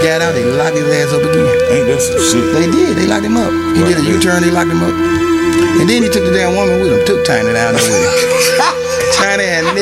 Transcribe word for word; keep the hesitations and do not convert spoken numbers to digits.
got out, they locked his ass up again. Ain't that some shit? They did. They locked him up. He Right, did a yeah. U-turn. They locked him up. And then he took the damn woman with him. Took Tiny down there with him. Tiny had